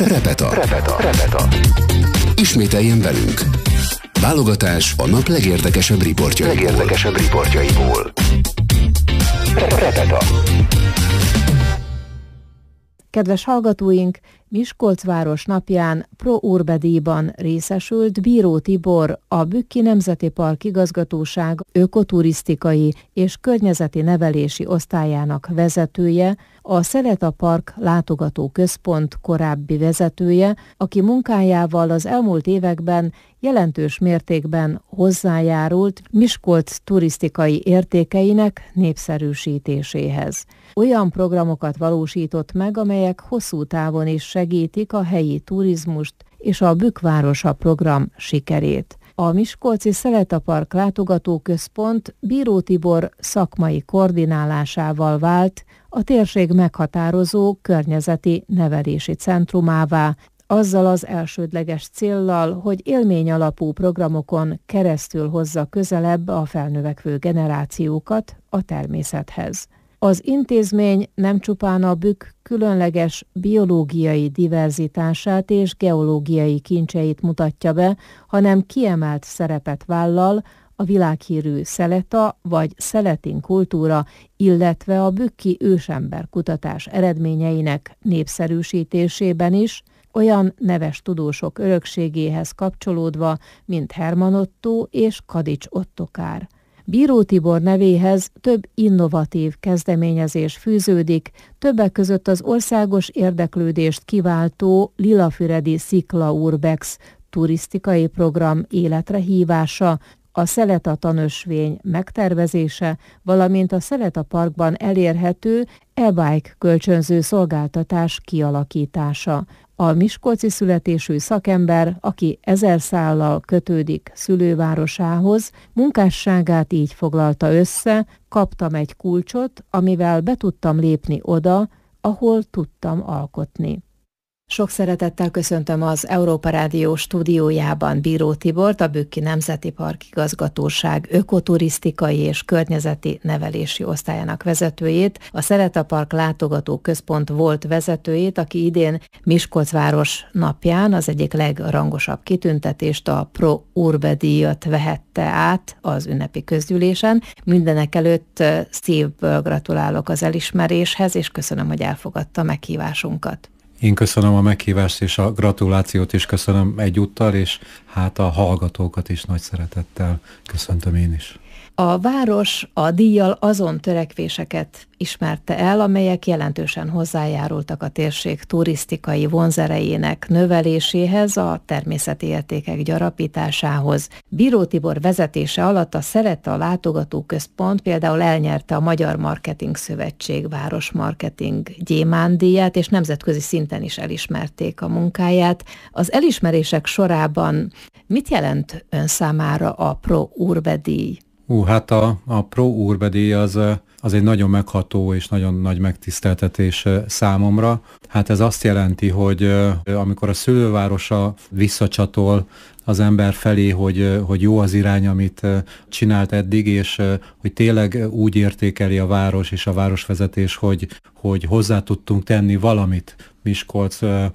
Repeta. Ismételjen velünk. Válogatás a nap legérdekesebb riportjaiból. Repeta. Kedves hallgatóink, Miskolc város napján Pro Urbe díjban részesült Bíró Tibor, a Bükki Nemzeti Park Igazgatóság ökoturisztikai és környezeti nevelési osztályának vezetője, a Szeleta Park Látogató Központ korábbi vezetője, aki munkájával az elmúlt években jelentős mértékben hozzájárult Miskolc turisztikai értékeinek népszerűsítéséhez. Olyan programokat valósított meg, amelyek hosszú távon is segítik a helyi turizmust és a Bükk városa program sikerét. A Miskolci Szeleta Park Látogatóközpont Bíró Tibor szakmai koordinálásával vált a térség meghatározó környezeti nevelési centrumává, azzal az elsődleges céllal, hogy élményalapú programokon keresztül hozza közelebb a felnövekvő generációkat a természethez. Az intézmény nem csupán a Bükk különleges biológiai diverzitását és geológiai kincseit mutatja be, hanem kiemelt szerepet vállal a világhírű szeleta vagy szeletin kultúra, illetve a bükki ősember kutatás eredményeinek népszerűsítésében is, olyan neves tudósok örökségéhez kapcsolódva, mint Hermann Ottó és Kadics Ottokár. Bíró Tibor nevéhez több innovatív kezdeményezés fűződik, többek között az országos érdeklődést kiváltó Lilafüredi Szikla Urbex turisztikai program életre hívása, a Szeleta tanösvény megtervezése, valamint a Szeleta Parkban elérhető e-bike kölcsönző szolgáltatás kialakítása. A miskolci születésű szakember, aki 1000 szállal kötődik szülővárosához, munkásságát így foglalta össze: kaptam egy kulcsot, amivel be tudtam lépni oda, ahol tudtam alkotni. Sok szeretettel köszöntöm az Európa Rádió stúdiójában Bíró Tibort, a Bükki Nemzeti Park Igazgatóság ökoturisztikai és környezeti nevelési osztályának vezetőjét, a Szeleta Park Látogató Központ volt vezetőjét, aki idén Miskolcváros napján az egyik legrangosabb kitüntetést, a Pro Urbe díjat vehette át az ünnepi közgyűlésen. Mindenekelőtt szívből gratulálok az elismeréshez, és köszönöm, hogy elfogadta meghívásunkat. Én köszönöm a meghívást, és a gratulációt is köszönöm egyúttal, és hát a hallgatókat is nagy szeretettel köszöntöm én is. A város a díjjal azon törekvéseket ismerte el, amelyek jelentősen hozzájárultak a térség turisztikai vonzerejének növeléséhez, a természeti értékek gyarapításához. Bíró Tibor vezetése alatt a Szeleta Látogatóközpont például elnyerte a Magyar Marketing Szövetség Városmarketing Gyémánt-díját, és nemzetközi szinten is elismerték a munkáját. Az elismerések sorában mit jelent ön számára a Pro Urbe díj? Hát a Pro Urbe díj az egy nagyon megható és nagyon nagy megtiszteltetés számomra. Hát ez azt jelenti, hogy amikor a szülővárosa visszacsatol az ember felé, hogy jó az irány, amit csinált eddig, és hogy tényleg úgy értékeli a város és a városvezetés, hogy hozzá tudtunk tenni valamit Miskolc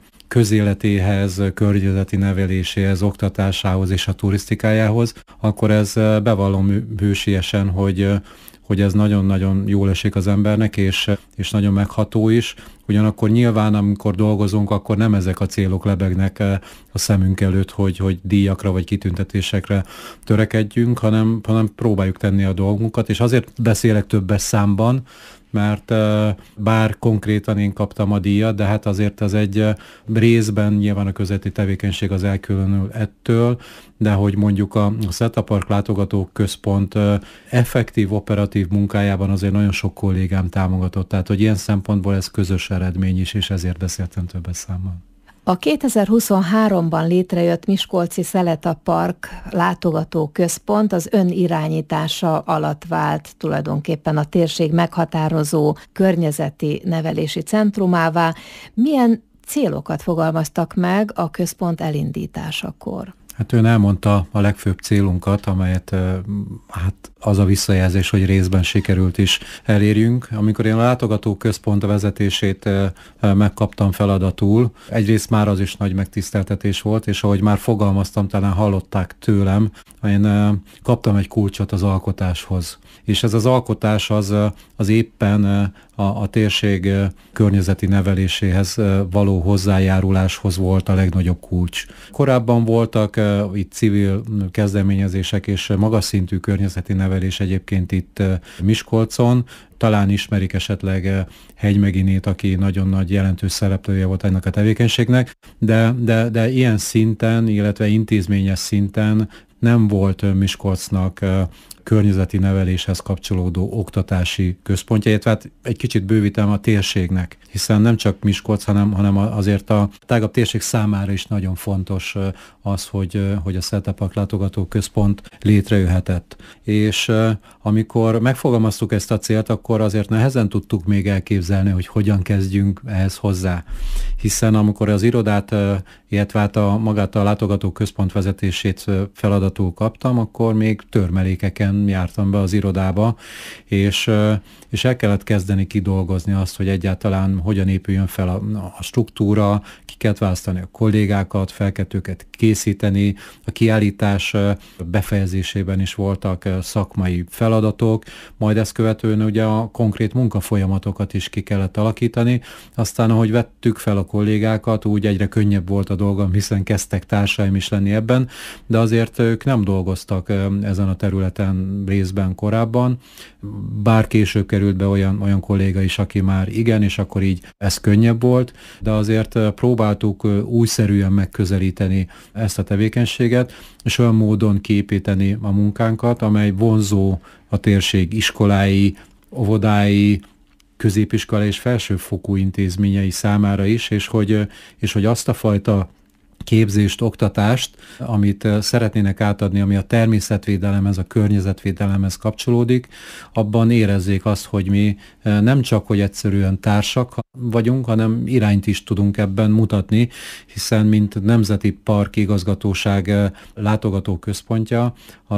közéletéhez, környezeti neveléséhez, oktatásához és a turisztikájához, akkor ez bevallom hősiesen, hogy ez nagyon-nagyon jól esik az embernek, és nagyon megható is. Ugyanakkor nyilván, amikor dolgozunk, akkor nem ezek a célok lebegnek a szemünk előtt, hogy díjakra vagy kitüntetésekre törekedjünk, hanem próbáljuk tenni a dolgunkat, és azért beszélek többes számban, mert bár konkrétan én kaptam a díjat, de hát azért az egy részben nyilván a közéleti tevékenység az elkülönül ettől, de hogy mondjuk a Szeleta Park Látogató Központ effektív, operatív munkájában azért nagyon sok kollégám támogatott, tehát hogy ilyen szempontból ez közös eredmény is, és ezért beszéltem többes számmal. A 2023-ban létrejött Miskolci Szeleta Park Látogató Központ az ön irányítása alatt vált tulajdonképpen a térség meghatározó környezeti nevelési centrumává. Milyen célokat fogalmaztak meg a központ elindításakor? Hát ön elmondta a legfőbb célunkat, amelyet hát az a visszajelzés, hogy részben sikerült is elérjünk. Amikor én a látogatóközpont vezetését megkaptam feladatul, egyrészt már az is nagy megtiszteltetés volt, és ahogy már fogalmaztam, talán hallották tőlem, én kaptam egy kulcsot az alkotáshoz. És ez az alkotás az éppen a térség környezeti neveléséhez való hozzájáruláshoz volt a legnagyobb kulcs. Korábban voltak itt civil kezdeményezések és magas szintű környezeti nevelés egyébként itt Miskolcon. Talán ismerik esetleg Hegymeginét, aki nagyon nagy jelentős szereplője volt ennek a tevékenységnek, de ilyen szinten, illetve intézményes szinten nem volt Miskolcnak környezeti neveléshez kapcsolódó oktatási központja, illetve hát egy kicsit bővítem a térségnek, hiszen nem csak Miskolc, hanem azért a tágabb térség számára is nagyon fontos az, hogy a Szeretepark látogatóközpont létrejöhetett. És amikor megfogalmaztuk ezt a célt, akkor azért nehezen tudtuk még elképzelni, hogy hogyan kezdjünk ehhez hozzá. Hiszen amikor az irodát, illetve hát magát a látogatóközpont vezetését feladatul kaptam, akkor még törmelékeken jártam be az irodába, és el kellett kezdeni kidolgozni azt, hogy egyáltalán hogyan épüljön fel a struktúra, ki kellett választani a kollégákat, fel kellett őket készíteni, a kiállítás befejezésében is voltak szakmai feladatok, majd ezt követően ugye a konkrét munkafolyamatokat is ki kellett alakítani, aztán ahogy vettük fel a kollégákat, úgy egyre könnyebb volt a dolgom, hiszen kezdtek társaim is lenni ebben, de azért ők nem dolgoztak ezen a területen részben korábban, bár később került be olyan kolléga is, aki már igen, és akkor így ez könnyebb volt, de azért próbáltuk újszerűen megközelíteni ezt a tevékenységet, és olyan módon kiépíteni a munkánkat, amely vonzó a térség iskolái, óvodái, középiskola és felsőfokú intézményei számára is, és hogy azt a fajta képzést, oktatást, amit szeretnének átadni, ami a természetvédelemhez, a környezetvédelemhez kapcsolódik, abban érezzék azt, hogy mi nem csak, hogy egyszerűen társak vagyunk, hanem irányt is tudunk ebben mutatni, hiszen mint Nemzeti Park Igazgatóság látogatóközpontja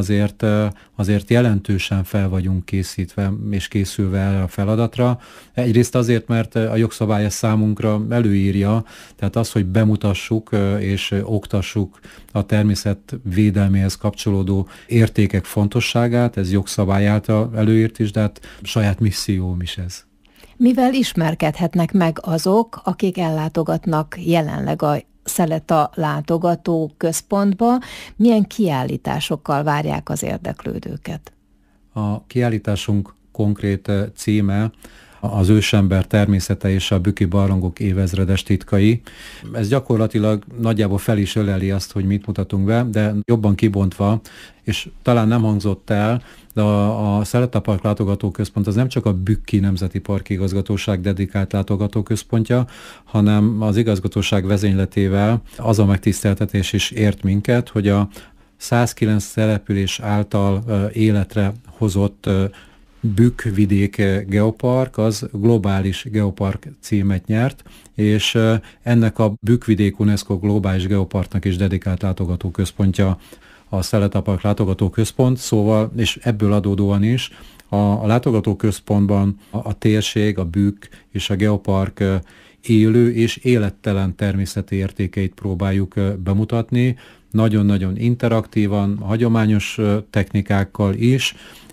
azért jelentősen fel vagyunk készítve és készülve erre a feladatra. Egyrészt azért, mert a jogszabály ezt számunkra előírja, tehát az, hogy bemutassuk és oktassuk a természet védelméhez kapcsolódó értékek fontosságát, ez jogszabály által előírt is, de hát saját misszióm is ez. Mivel ismerkedhetnek meg azok, akik ellátogatnak jelenleg a Szeleta látogató központba, milyen kiállításokkal várják az érdeklődőket? A kiállításunk konkrét címe az ősember természete és a bükki barlangok évezredes titkai. Ez gyakorlatilag nagyjából fel is öleli azt, hogy mit mutatunk be, de jobban kibontva, és talán nem hangzott el, de a Szeretepark látogatóközpont az nem csak a Bükki Nemzeti Park Igazgatóság dedikált látogatóközpontja, hanem az igazgatóság vezényletével az a megtiszteltetés is ért minket, hogy a 109 település által életre hozott Bükk-vidék geopark, az globális geopark címet nyert, és ennek a Bükk-vidék UNESCO globális geoparknak is dedikált látogatóközpontja a Szeretepark látogatóközpont, szóval, és ebből adódóan is a látogatóközpontban a térség, a Bükk és a geopark élő és élettelen természeti értékeit próbáljuk bemutatni, nagyon-nagyon interaktívan, hagyományos technikákkal is,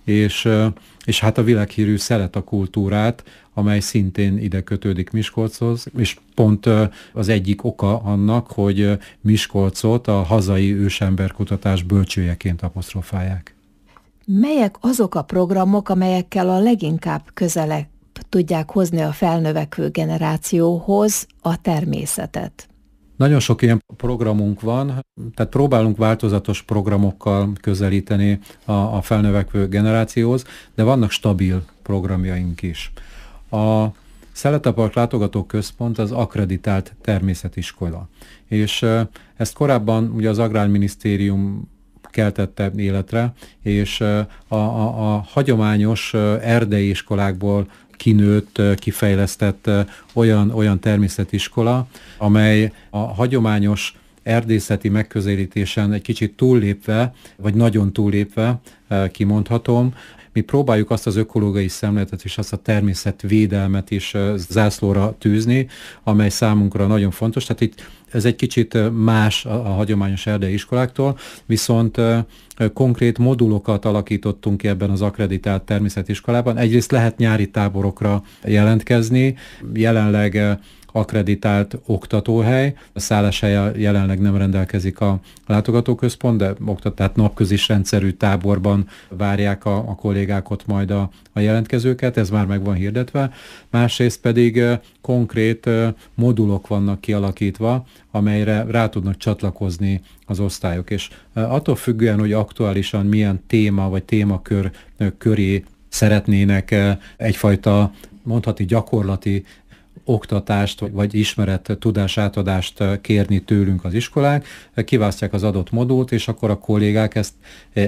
és hát a világhírű Szeleta kultúrát, amely szintén ide kötődik Miskolchoz, és pont az egyik oka annak, hogy Miskolcot a hazai ősemberkutatás bölcsőjeként apostrofálják. Melyek azok a programok, amelyekkel a leginkább közelebb tudják hozni a felnövekvő generációhoz a természetet? Nagyon sok ilyen programunk van, tehát próbálunk változatos programokkal közelíteni a felnövekvő generációhoz, de vannak stabil programjaink is. A Szeretepark látogatóközpont az akkreditált természetiskola, és ezt korábban ugye az Agrárminisztérium keltette életre, és a hagyományos erdei iskolákból kinőtt, kifejlesztett olyan természetiskola, amely a hagyományos erdészeti megközelítésen egy kicsit túllépve, vagy nagyon túllépve kimondhatom, mi próbáljuk azt az ökológiai szemléletet és azt a természetvédelmet is zászlóra tűzni, amely számunkra nagyon fontos. Tehát itt ez egy kicsit más a hagyományos erdei iskoláktól, viszont konkrét modulokat alakítottunk ki ebben az akkreditált természetiskolában. Egyrészt lehet nyári táborokra jelentkezni, jelenleg akkreditált oktatóhely. A szálláshelye jelenleg nem rendelkezik a látogatóközpont, de tehát napközis rendszerű táborban várják a kollégák ott majd a jelentkezőket, ez már meg van hirdetve. Másrészt pedig konkrét modulok vannak kialakítva, amelyre rá tudnak csatlakozni az osztályok. És attól függően, hogy aktuálisan milyen téma vagy témakör köré szeretnének egyfajta mondhatni gyakorlati oktatást, vagy ismeret, tudásátadást kérni tőlünk az iskolák, kiválasztják az adott modult, és akkor a kollégák ezt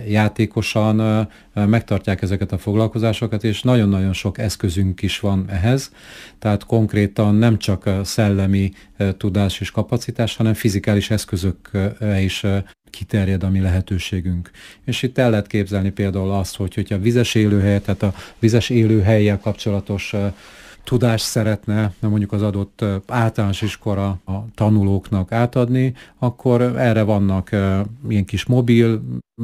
játékosan megtartják ezeket a foglalkozásokat, és nagyon-nagyon sok eszközünk is van ehhez, tehát konkrétan nem csak szellemi tudás és kapacitás, hanem fizikális eszközökre is kiterjed a mi lehetőségünk. És itt el lehet képzelni például azt, hogyha vizes élőhely, tehát a vizes élőhellyel kapcsolatos tudást szeretne mondjuk az adott általános iskola a tanulóknak átadni, akkor erre vannak ilyen kis mobil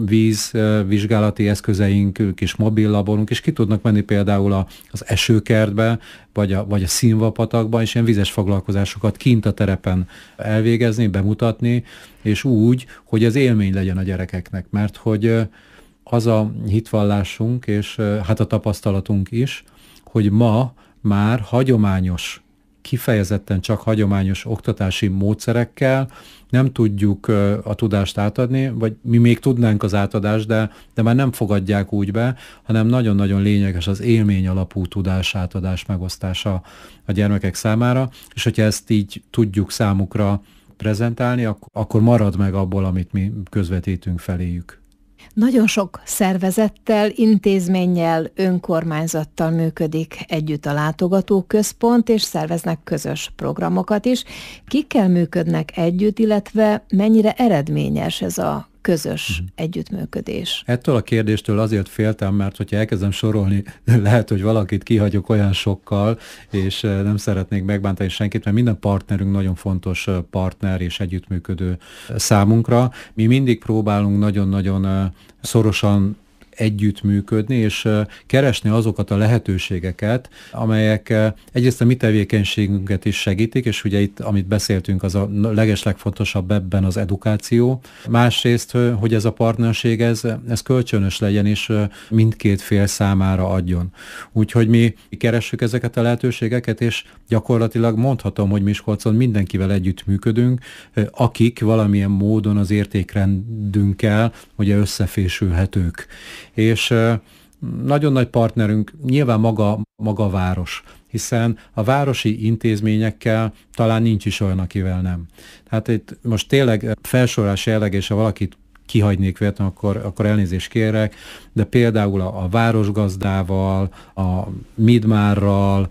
vízvizsgálati eszközeink, kis mobil laborunk, és ki tudnak menni például az esőkertbe, vagy a színvapatakba, és ilyen vizes foglalkozásokat kint a terepen elvégezni, bemutatni, és úgy, hogy ez élmény legyen a gyerekeknek, mert hogy az a hitvallásunk, és hát a tapasztalatunk is, hogy ma már hagyományos, kifejezetten csak hagyományos oktatási módszerekkel nem tudjuk a tudást átadni, vagy mi még tudnánk az átadást, de már nem fogadják úgy be, hanem nagyon-nagyon lényeges az élmény alapú tudás átadás megosztása a gyermekek számára, és hogyha ezt így tudjuk számukra prezentálni, akkor marad meg abból, amit mi közvetítünk feléjük. Nagyon sok szervezettel, intézménnyel, önkormányzattal működik együtt a látogatóközpont, és szerveznek közös programokat is. Kikkel működnek együtt, illetve mennyire eredményes ez a közös együttműködés? Ettől a kérdéstől azért féltem, mert hogyha elkezdem sorolni, lehet, hogy valakit kihagyok olyan sokkal, és nem szeretnék megbántani senkit, mert minden partnerünk nagyon fontos partner és együttműködő számunkra. Mi mindig próbálunk nagyon-nagyon szorosan együttműködni, és keresni azokat a lehetőségeket, amelyek egyrészt a mi tevékenységünket is segítik, és ugye itt, amit beszéltünk, az a legeslegfontosabb ebben az edukáció. Másrészt, hogy ez a partnerség, ez kölcsönös legyen, és mindkét fél számára adjon. Úgyhogy mi keressük ezeket a lehetőségeket, és gyakorlatilag mondhatom, hogy Miskolcon mindenkivel együttműködünk, akik valamilyen módon az értékrendünkkel ugye összefésülhetők. És nagyon nagy partnerünk nyilván maga a város, hiszen a városi intézményekkel talán nincs is olyan, akivel nem. Tehát itt most tényleg felsorolás jelleg, és ha valakit kihagynék véletlenül, akkor elnézést kérek, de például a Városgazdával, a Midmárral,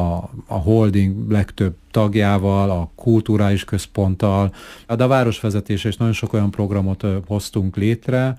a holding legtöbb tagjával, a kulturális központtal, de a városvezetés és nagyon sok olyan programot hoztunk létre,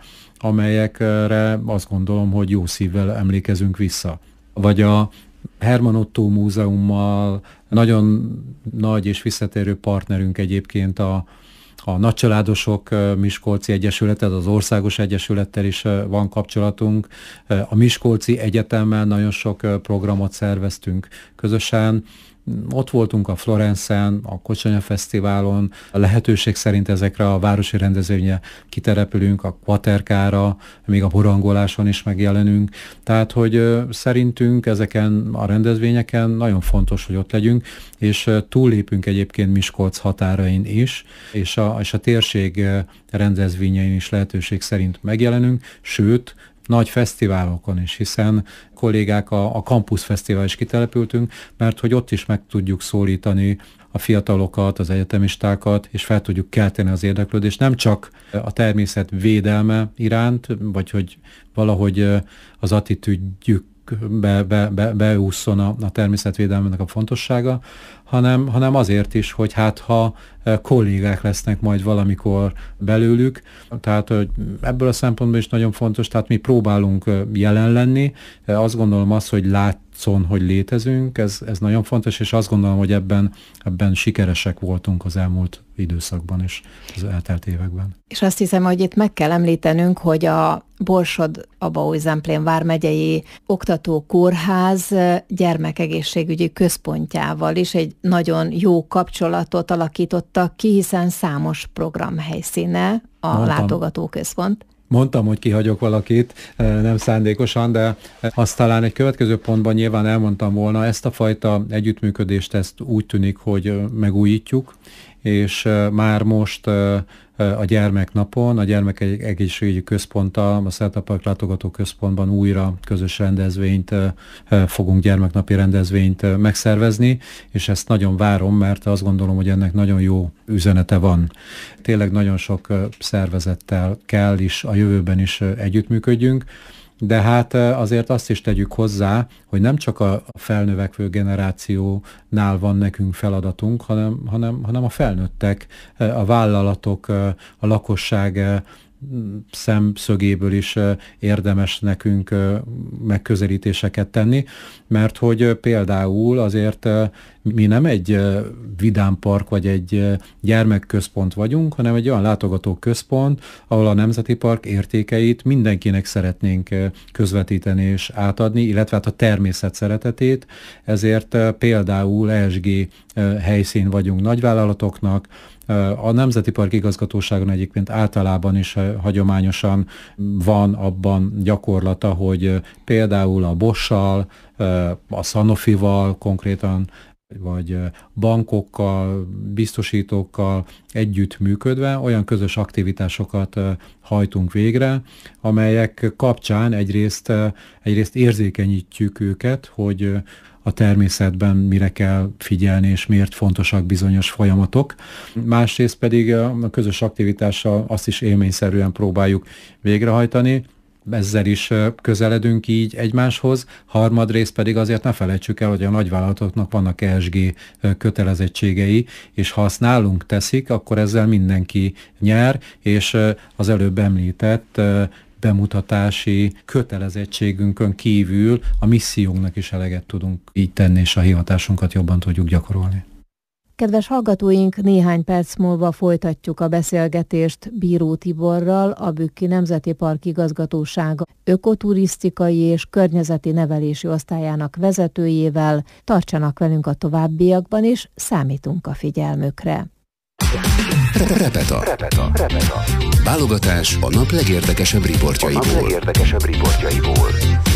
amelyekre azt gondolom, hogy jó szívvel emlékezünk vissza. Vagy a Herman Otto Múzeummal, nagyon nagy és visszatérő partnerünk egyébként a Nagycsaládosok Miskolci Egyesületet, az Országos Egyesülettel is van kapcsolatunk. A Miskolci Egyetemmel nagyon sok programot szerveztünk közösen. Ott voltunk a Florencen, a Kocsonya Fesztiválon, a lehetőség szerint ezekre a városi rendezvényre kiterepülünk, a Kvaterkára, még a Borangoláson is megjelenünk. Tehát, hogy szerintünk ezeken a rendezvényeken nagyon fontos, hogy ott legyünk, és túllépünk egyébként Miskolc határain is, és a térség rendezvényein is lehetőség szerint megjelenünk, sőt, nagy fesztiválokon is, hiszen kollégák a Campus Fesztivál is kitelepültünk, mert hogy ott is meg tudjuk szólítani a fiatalokat, az egyetemistákat, és fel tudjuk kelteni az érdeklődést, nem csak a természet védelme iránt, vagy hogy valahogy az attitűdjük beússzon a természetvédelmének a fontossága, hanem azért is, hogy hát ha kollégák lesznek majd valamikor belőlük, tehát ebből a szempontból is nagyon fontos, tehát mi próbálunk jelen lenni, azt gondolom hogy látszon, hogy létezünk, ez nagyon fontos, és azt gondolom, hogy ebben sikeresek voltunk az elmúlt időszakban és az eltelt években. És azt hiszem, hogy itt meg kell említenünk, hogy a Borsod-Abaúj-Zemplén vármegyei oktatókórház gyermekegészségügyi központjával is egy nagyon jó kapcsolatot alakítottak ki, hiszen számos programhelyszíne látogatóközpont. Mondtam, hogy kihagyok valakit, nem szándékosan, de azt talán egy következő pontban nyilván elmondtam volna, ezt a fajta együttműködést ezt úgy tűnik, hogy megújítjuk, és már most a gyermeknapon, a Gyermekegészségügyi Központtal, a Szertapark Látogató Központban újra közös rendezvényt fogunk, gyermeknapi rendezvényt megszervezni, és ezt nagyon várom, mert azt gondolom, hogy ennek nagyon jó üzenete van. Tényleg nagyon sok szervezettel kell is a jövőben is együttműködjünk, de hát azért azt is tegyük hozzá, hogy nem csak a felnövekvő generációnál van nekünk feladatunk, hanem a felnőttek, a vállalatok, a lakosság szemszögéből is érdemes nekünk megközelítéseket tenni, mert hogy például azért mi nem egy vidámpark vagy egy gyermekközpont vagyunk, hanem egy olyan látogatóközpont, ahol a Nemzeti Park értékeit mindenkinek szeretnénk közvetíteni és átadni, illetve hát a természet szeretetét, ezért például ESG helyszín vagyunk nagyvállalatoknak. A Nemzeti Park igazgatóságon egyébként általában is hagyományosan van abban gyakorlata, hogy például a Bosch-sal, a Sanofival konkrétan, vagy bankokkal, biztosítókkal együtt működve olyan közös aktivitásokat hajtunk végre, amelyek kapcsán egyrészt érzékenyítjük őket, hogy a természetben mire kell figyelni, és miért fontosak bizonyos folyamatok. Másrészt pedig a közös aktivitással azt is élményszerűen próbáljuk végrehajtani, ezzel is közeledünk így egymáshoz. Harmadrészt pedig azért ne felejtsük el, hogy a nagyvállalatoknak vannak ESG kötelezettségei, és ha azt nálunk teszik, akkor ezzel mindenki nyer, és az előbb említett bemutatási kötelezettségünkön kívül a missziónknak is eleget tudunk így tenni, és a hivatásunkat jobban tudjuk gyakorolni. Kedves hallgatóink, néhány perc múlva folytatjuk a beszélgetést Bíró Tiborral, a Bükki Nemzeti Park Igazgatósága ökoturisztikai és környezeti nevelési osztályának vezetőjével. Tartsanak velünk a továbbiakban is, számítunk a figyelmükre. Repeta. Válogatás a nap legérdekesebb riportjaiból.